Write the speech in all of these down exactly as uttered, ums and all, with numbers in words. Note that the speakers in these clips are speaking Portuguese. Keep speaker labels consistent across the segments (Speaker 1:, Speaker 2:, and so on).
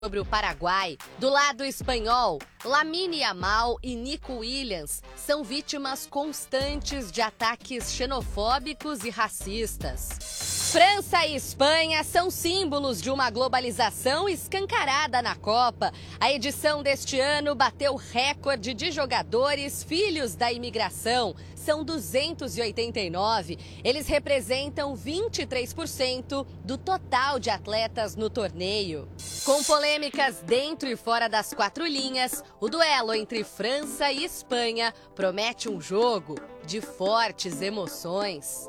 Speaker 1: Sobre o Paraguai, do lado espanhol, Lamine Yamal e Nico Williams são vítimas constantes de ataques xenofóbicos e racistas. França e Espanha são símbolos de uma globalização escancarada na Copa. A edição deste ano bateu recorde de jogadores filhos da imigração. São duzentos e oitenta e nove. Eles representam vinte e três por cento do total de atletas no torneio. Com polêmicas dentro e fora das quatro linhas, o duelo entre França e Espanha promete um jogo de fortes emoções.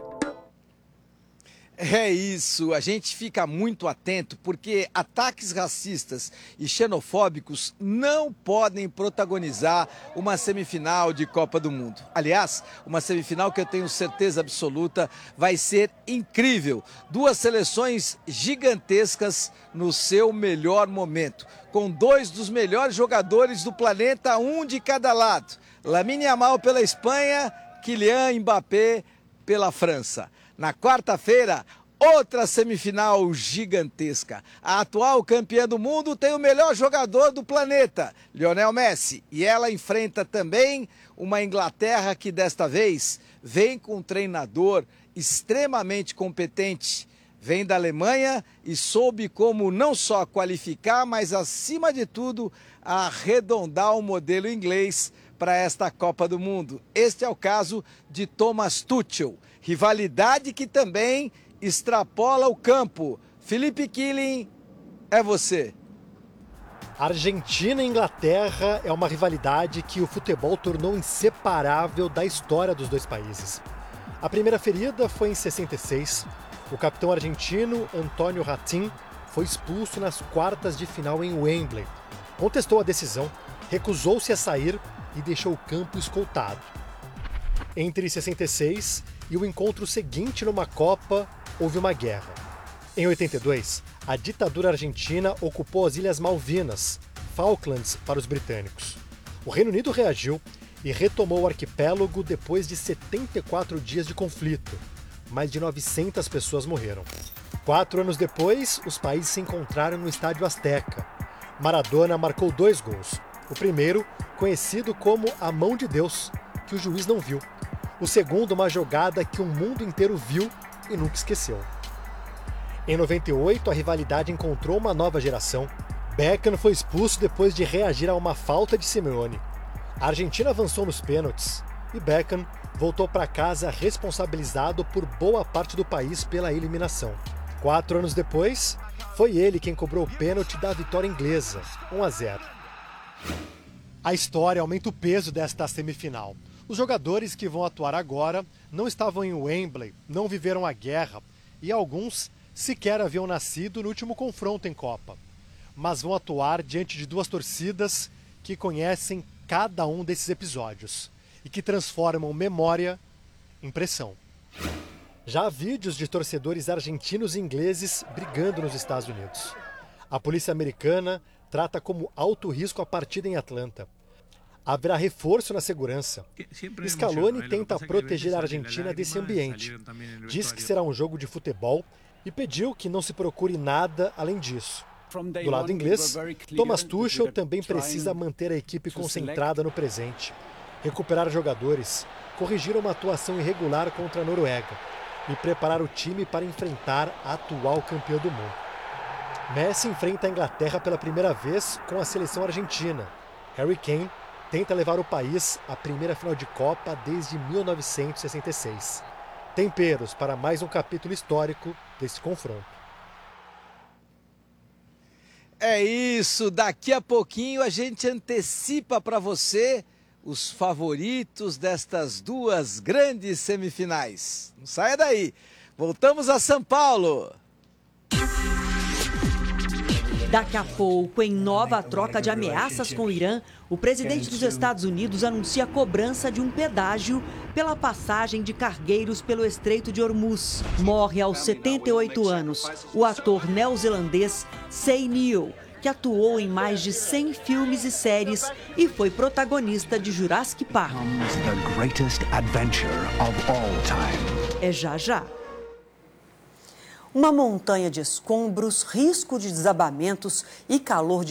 Speaker 2: É isso, a gente fica muito atento porque ataques racistas e xenofóbicos não podem protagonizar uma semifinal de Copa do Mundo. Aliás, uma semifinal que eu tenho certeza absoluta vai ser incrível. Duas seleções gigantescas no seu melhor momento, com dois dos melhores jogadores do planeta, um de cada lado. Lamine Yamal pela Espanha, Kylian Mbappé pela França. Na quarta-feira, outra semifinal gigantesca. A atual campeã do mundo tem o melhor jogador do planeta, Lionel Messi. E ela enfrenta também uma Inglaterra que desta vez vem com um treinador extremamente competente. Vem da Alemanha e soube como não só qualificar, mas acima de tudo arredondar o modelo inglês para esta Copa do Mundo. Este é o caso de Thomas Tuchel. Rivalidade que também extrapola o campo. Felipe Killing, é você.
Speaker 3: Argentina e Inglaterra é uma rivalidade que o futebol tornou inseparável da história dos dois países. A primeira ferida foi em sessenta e seis. O capitão argentino Antônio Ratín foi expulso nas quartas de final em Wembley. Contestou a decisão, recusou-se a sair e deixou o campo escoltado. Entre sessenta e seis e o encontro seguinte numa Copa, houve uma guerra. Em oitenta e dois, a ditadura argentina ocupou as Ilhas Malvinas, Falklands para os britânicos. O Reino Unido reagiu e retomou o arquipélago depois de setenta e quatro dias de conflito. Mais de novecentas pessoas morreram. Quatro anos depois, os países se encontraram no Estádio Azteca. Maradona marcou dois gols. O primeiro, conhecido como a mão de Deus, que o juiz não viu. O segundo, uma jogada que o mundo inteiro viu e nunca esqueceu. Em noventa e oito, a rivalidade encontrou uma nova geração. Beckham foi expulso depois de reagir a uma falta de Simeone. A Argentina avançou nos pênaltis e Beckham voltou para casa responsabilizado por boa parte do país pela eliminação. Quatro anos depois, foi ele quem cobrou o pênalti da vitória inglesa, um a zero. A história aumenta o peso desta semifinal. Os jogadores que vão atuar agora não estavam em Wembley, não viveram a guerra e alguns sequer haviam nascido no último confronto em Copa. Mas vão atuar diante de duas torcidas que conhecem cada um desses episódios e que transformam memória em pressão. Já há vídeos de torcedores argentinos e ingleses brigando nos Estados Unidos. A polícia americana trata como alto risco a partida em Atlanta. Haverá reforço na segurança. Scaloni tenta proteger a Argentina desse ambiente. Diz que será um jogo de futebol e pediu que não se procure nada além disso. Do lado inglês, Thomas Tuchel também precisa manter a equipe concentrada no presente, recuperar jogadores, corrigir uma atuação irregular contra a Noruega e preparar o time para enfrentar a atual campeã do mundo. Messi enfrenta a Inglaterra pela primeira vez com a seleção argentina. Harry Kane tenta levar o país à primeira final de Copa desde mil novecentos e sessenta e seis. Temperos para mais um capítulo histórico desse confronto.
Speaker 2: É isso, daqui a pouquinho a gente antecipa para você os favoritos destas duas grandes semifinais. Não saia daí, voltamos a São Paulo.
Speaker 4: Daqui a pouco, em nova troca de ameaças com o Irã, o presidente dos Estados Unidos anuncia a cobrança de um pedágio pela passagem de cargueiros pelo Estreito de Hormuz. Morre aos setenta e oito anos o ator neozelandês Say Neill, que atuou em mais de cem filmes e séries e foi protagonista de Jurassic Park. É já já. Uma montanha de escombros, risco de desabamentos e calor de